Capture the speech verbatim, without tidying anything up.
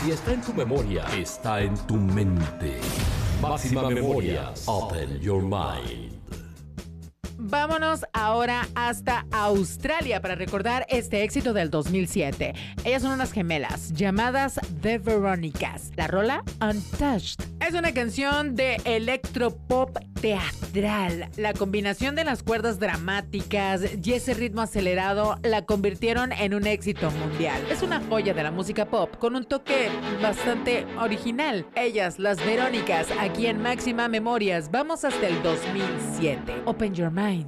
Si está en tu memoria, está en tu mente. Máxima Memorias. Open your mind. Vámonos ahora hasta Australia para recordar este éxito del dos mil siete. Ellas son unas gemelas llamadas The Veronicas. La rola Untouched es una canción de electropop teatral. La combinación de las cuerdas dramáticas y ese ritmo acelerado la convirtieron en un éxito mundial. Es una joya de la música pop con un toque bastante original. Ellas, las Verónicas, aquí en Máxima Memorias. Vamos hasta el dos mil siete. Open your mind.